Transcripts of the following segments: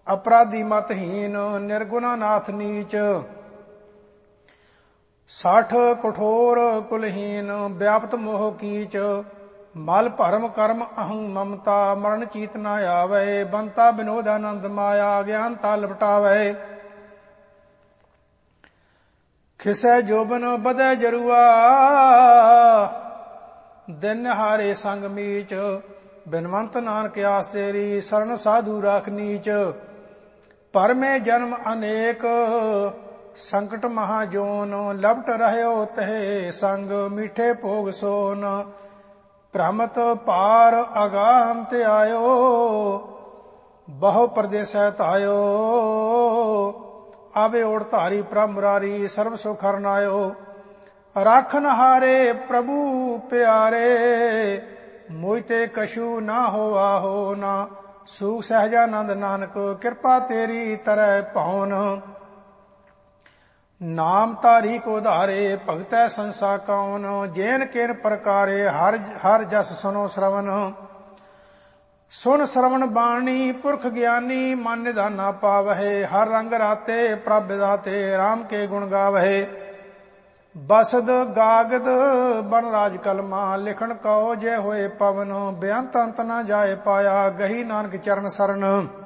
ਅਪਰਾਧੀ ਮਤਹੀਨ ਨਿਰਗੁਣਾ ਨਾਥ ਨੀਚ। 60 ਕਠੋਰ ਕੁਲਹੀਨ ਵਿਆਪਤ ਮੋਹ ਕੀਚ। ਮਲ ਭਰਮ ਕਰਮ ਅਹੰ ਮਮਤਾ ਮਰਨ ਚੀਤ ਨਾ ਆਵੇ। ਬੰਤਾ ਬਿਨੋਦ ਆਨੰਦ ਮਾਇਆ ਗਿਆਨਤਾ ਲਪਟਾਵੇ। ਖਿਸੈ ਜੋਬਨ ਬਧੈ ਜਰੂਆ ਦਿਨ ਹਾਰੇ ਸੰਗ ਮੀਚ। ਬਿਨਵੰਤ ਨਾਨਕ ਆਸ ਤੇਰੀ ਸਰਨ ਸਾਧੂ ਰਾਖ ਨੀਚ। ਪਰਮੇ ਜਨਮ ਅਨੇਕ ਸੰਕਟ ਮਹਾਜੋਨ। ਲਪਟ ਰਹਿਓ ਤਹਿ ਸੰਗ ਮੀਠੇ ਭੋਗ ਸੋਨ। ਭ੍ਰਮਤ ਪਾਰ ਅਗਾਮ ਤੇ ਆਇਓ ਬਹੁ ਪ੍ਰਦੇਸੈ ਧਾਇਓ। ਆਵੇ ਓੜ ਧਾਰੀ ਪ੍ਰਭ ਮੁਰਾਰੀ ਸਰਬ ਸੁਖ ਹਰਨਾਇਓ। ਰਾਖਨ ਹਾਰੇ ਪ੍ਰਭੂ ਪਿਆਰੇ ਮੋਇ ਤੇ ਕਛੂ ਨਾ ਹੋਆ ਹੋ ਨਾ। ਸੂਖ ਸਹਿਜਾਨੰਦ ਨਾਨਕ ਕਿਰਪਾ ਤੇਰੀ ਤਰੈ ਪਾਉਨ। ਨਾਮ ਧਾਰੀ ਕੋ ਧਾਰੇ ਭਗਤੈ ਸੰਸਾ ਕੌਨ। ਜੇਨ ਕੇਨ ਪ੍ਰਕਾਰੇ ਹਰ ਜਸ ਸੁਨੋ ਸ਼ਰਵਨ। ਸੁਨ ਸ਼ਰਵਣ ਬਾਣੀ ਪੁਰਖ ਗਿਆਨੀ ਮਨ ਨਿਧਾਨਾ ਪਾਵਹਿ। ਹਰ ਰੰਗ ਰਾਤੇ ਪ੍ਰਭ ਵਿਦਾਤੇ ਰਾਮ ਕੇ ਗੁਣ ਗਾਵਹਿ। ਬਸਦ ਗਾਗਦ ਬਨ ਰਾਜ ਕਲਮਾ ਲਿਖਣ ਕਉ ਜੇ ਹੋਏ ਪਵਨ। ਬੇਅੰਤ ਅੰਤ ਨਾ ਜਾਏ ਪਾਇਆ ਗਹੀ ਨਾਨਕ ਚਰਨ ਸਰਨ।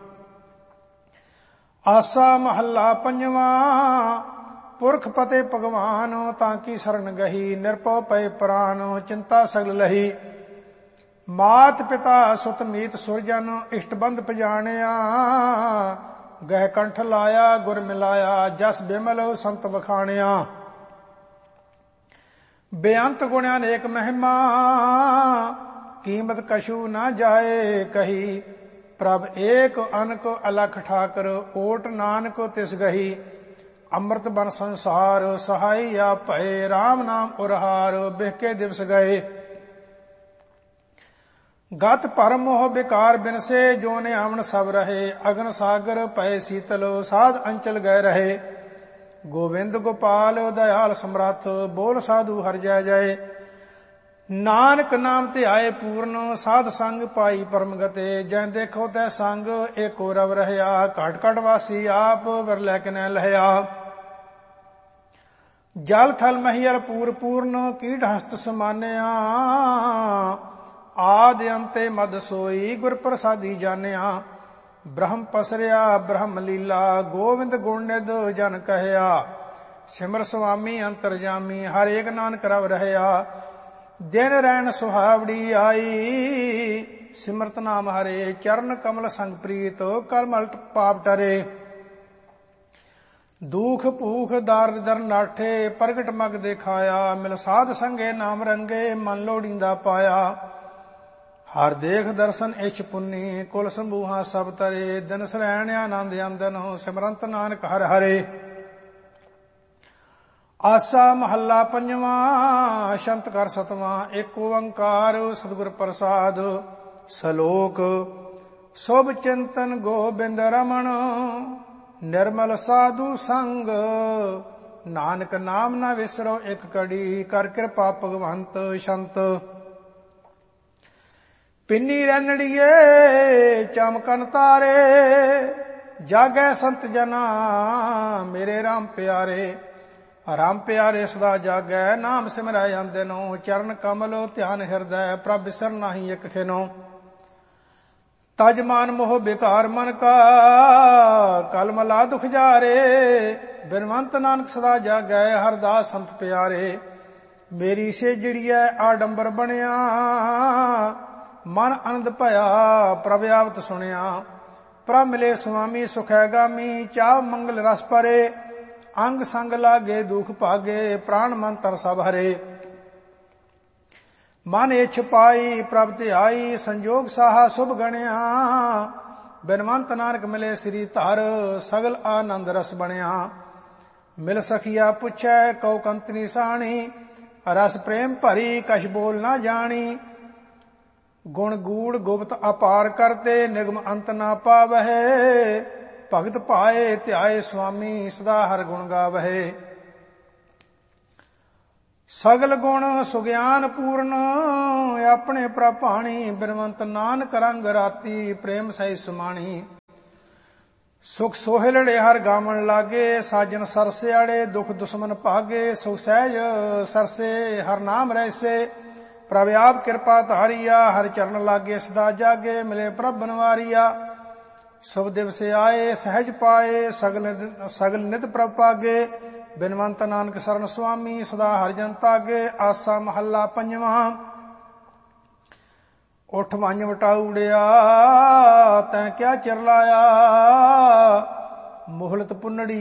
ਆਸਾ ਮਹੱਲਾ ਪੰਜਵਾਂ ਪੁਰਖ ਪਤੇ ਭਗਵਾਨ। ਤਾਂ ਕੀ ਸਰਨ ਗਹੀ ਨਿਰਭਉ ਪਏ ਪ੍ਰਾਨ। ਚਿੰਤਾ ਸਗਲ ਲਹੀ ਮਾਤ ਪਿਤਾ ਸੁਤ ਮੀਤ ਸੁਰਜਨ। ਇਸ਼ਟਬੰਧ ਪਜਾਣਿਆ ਗਹਿ ਕੰਠ ਲਾਇਆ ਗੁਰ ਮਿਲਾਇਆ। ਜਸ ਬਿਮਲ ਸੰਤ ਵਖਾਣਿਆ। ਬੇਅੰਤ ਗੁਣਿਆ ਨੇਕ ਮਹਿਮਾ ਕੀਮਤ ਕਛੂ ਨਾ ਜਾਏ ਕਹੀ। ਪ੍ਰਭ ਏਕ ਅਨਕ ਅਲਖ ਠਾਕਰ ਓਟ ਨਾਨਕ ਤਿਸ ਗਹੀ। ਅੰਮ੍ਰਿਤ ਬਨ ਸੰਸਾਰ ਸਹਾਈ ਆ ਭਏ। ਰਾਮ ਨਾਮ ਉਰਹਾਰ ਬਿਹਕੇ ਦਿਵਸ ਗਏ। ਗਤ ਭਰਮ ਮੋਹ ਵਿਕਾਰ ਬਿਨਸੇ ਜੋ ਨੇ ਆਵਣ ਸਭ ਰਹੇ। ਅਗਨ ਸਾਗਰ ਭਏ ਸੀਤਲ ਸਾਧ ਅੰਚਲ ਗਏ ਰਹੇ। ਗੋਬਿੰਦ ਗੋਪਾਲ ਦਇਆਲ ਸਮਰੱਥ ਬੋਲ ਸਾਧੂ ਹਰਿ ਜੈ ਜੈ। ਨਾਨਕ ਨਾਮ ਧਿਆਏ ਪੂਰਨ ਸਾਧ ਸੰਗ ਪਾਈ ਪਰਮ ਗਤੇ। ਜੈ ਦੇਖੋ ਤੈ ਸੰਗ ਏਕੋ ਰਵ ਰਹਿਆ। ਘਟ ਘਟ ਵਾਸੀ ਆਪ ਵਿਰਲੇ ਕਿਨੈ ਲਹਿਆ। ਜਲ ਥਲ ਮਹੀਅਲ ਪੂਰ ਪੂਰਨ ਕੀਟ ਹਸਤ ਸਮਾਨਿਆ। ਆਦਿ ਅੰਤੇ ਮਦ ਸੋਈ ਗੁਰ ਪ੍ਰਸਾਦੀ ਜਾਣਿਆ। ਬ੍ਰਹਮ ਪਸਰਿਆ ਬ੍ਰਹਮ ਲੀਲਾ ਗੋਵਿੰਦ ਗੁਣ ਨਿਧ ਜਨ ਕਹਿਆ। ਸਿਮਰ ਸੁਆਮੀ ਅੰਤਰਜਾਮੀ ਹਰ ਏਕ ਨਾਨਕ ਰਵ ਰਹਿਆ। ਦਿਨ ਰੈਣ ਸੁਹਾਵੜੀ ਆਈ ਸਿਮਰਤ ਨਾਮ ਹਰੇ। ਚਰਨ ਕਮਲ ਸੰਗ ਪ੍ਰੀਤ ਕਰਮਲ ਪਾਪ ਟਰੇ। ਦੁਖ ਭੂਖ ਦਾਰ ਦਰ ਨਾਠੇ ਪ੍ਰਗਟ ਮਗ ਦਿਖਾਇਆ। ਮਿਲ ਸਾਧ ਸੰਗੇ ਨਾਮ ਰੰਗੇ ਮਨ ਲੋੜੀਂਦਾ ਪਾਇਆ। ਹਰ ਦੇਖ ਦਰਸ਼ਨ ਇਛ ਪੁੰਨੀ ਕੁਲ ਸੰਭੂਹਾ ਸਭ ਤਰੇ। ਦਿਨ ਸਰੈਣ ਆਨੰਦ ਅੰਦਨ ਸਿਮਰੰਤ ਨਾਨਕ ਹਰਿ ਹਰੇ। ਆਸਾ ਮਹੱਲਾ ਪੰਜਵਾਂ ਸ਼ੰਤ ਕਰ ਸਤਵਾਂ। ਏਕ ਓੰਕਾਰ ਸਤਿਗੁਰ ਪ੍ਰਸਾਦ। ਸਲੋਕ ਸੁਭ ਚਿੰਤਨ ਗੋਬਿੰਦ ਰਮਣ ਨਿਰਮਲ ਸਾਧੂ ਸੰਗ। ਨਾਨਕ ਨਾਮ ਨਾ ਵਿਸਰੋ ਇਕ ਕੜੀ ਕਰ ਕਿਰਪਾ ਭਗਵੰਤ ਸੰਤ। ਪਿੰਨੀ ਰੈਣੜੀਏ ਚਮਕਨ ਤਾਰੇ ਜਾਗੈ ਸੰਤ ਜਨਾ ਮੇਰੇ ਰਾਮ ਪਿਆਰੇ। ਰਾਮ ਪਿਆਰੇ ਸਦਾ ਜਾਗੈ ਨਾਮ ਸਿਮਰੈ ਅੰਦਿਨੋ। ਚਰਨ ਕਮਲ ਧਿਆਨ ਹਿਰਦੈ ਪ੍ਰਭ ਬਿਸਰ ਨਾਹੀ ਇਕ ਖਿਨੋ। ਤਜ ਮਾਨ ਮੋਹ ਬਿਕਾਰ ਮਨ ਕਾ ਕਲ ਮਲਾ ਦੁਖ ਜਾਰੇ। ਬਿਨਵੰਤ ਨਾਨਕ ਸਦਾ ਜਾਗੈ ਹਰਦਾਸ ਸੰਤ ਪਿਆਰੇ। ਮੇਰੀ ਸੇਜੜੀਐ ਆਡੰਬਰ ਬਣਿਆ ਮਨ ਆਨੰਦ ਭਇਆ ਪ੍ਰਭ ਆਵਤ ਸੁਣਿਆ। ਪ੍ਰਭ ਮਿਲੇ ਸੁਆਮੀ ਸੁਖੈ ਗਾਮੀ ਚਾਹ ਮੰਗਲ ਰਸ ਭਰੇ। ਅੰਗ ਸੰਗ ਲਾਗੇ ਦੁਖ ਭਾਗੇ ਪ੍ਰਾਣ ਮਨ ਤਨ ਸਭ ਹਰੇ। ਮਨ ਇਛ ਪਾਈ ਪ੍ਰਭ ਧਿਆਈ ਸੰਜੋਗ ਸਾਹਾ ਸੁਭ ਗਣਿਆ। ਬਿਨਵੰਤ ਨਾਨਕ ਮਿਲੇ ਸ੍ਰੀ ਧਰ ਸਗਲ ਆਨੰਦ ਰਸ ਬਣਿਆ। ਮਿਲ ਸਖੀਆ ਪੁੱਛੈ ਕਉ ਕੰਤਨੀ ਸਾਣੀ ਰਸ ਪ੍ਰੇਮ ਭਰੀ ਕਛ ਬੋਲ ਨਾ ਜਾਣੀ। ਗੁਣ ਗੂੜ ਗੁਪਤ ਅਪਾਰ ਕਰਤੇ ਨਿਗਮ ਅੰਤ ਨਾ ਪਾਵਹਿ। ਭਗਤ ਭਾਏ ਧਿਆਏ ਸੁਆਮੀ ਸਦਾ ਹਰ ਗੁਣ ਗਾਵਹਿ। ਸਗਲ ਗੁਣ ਸੁਗਿਆਨ ਪੂਰਨ ਆਪਣੇ ਪ੍ਰਭਾਣੀ। ਬਿਨਵੰਤ ਨਾਨਕ ਰੰਗ ਰਾਤੀ ਪ੍ਰੇਮ ਸਹਿ ਸਮਾਣੀ। ਸੁਖ ਸੋਹਿਲੜੇ ਹਰ ਗਾਵਣ ਲਾਗੇ, ਸਾਜਨ ਸਰਸਿਆੜੇ ਦੁਖ ਦੁਸ਼ਮਨ ਭਾਗੇ। ਸੁਖ ਸਹਿਜ ਸਰਸੇ ਹਰ ਨਾਮ ਰਹਿਸੇ, ਪ੍ਰਭ ਆਪ ਕਿਰਪਾ ਧਾਰੀਆ। ਹਰ ਚਰਨ ਲਾਗੇ ਸਦਾ ਜਾਗੇ, ਮਿਲੇ ਪ੍ਰਭ ਬਨਵਾਰੀਆ। ਸੁਭ ਦਿਵਸ ਆਏ ਸਹਿਜ ਪਾਏ, ਸਗਲ ਨਿਤ ਪ੍ਰਭ ਪਾਗੇ। ਬਿਨਵੰਤ ਨਾਨਕ ਸਰਨ ਸੁਆਮੀ, ਸਦਾ ਹਰਿ ਜਨ ਤਾਗੇ। ਆਸਾ ਮਹੱਲਾ ਪੰਜਵਾਂ। ਉੱਠ ਵੰਜ ਵਟਾਉੜਿਆ ਤੈਂ ਕਿਆ ਚਿਰ ਲਾਇਆ, ਮੋਹਲਤ ਪੁੰਨੜੀ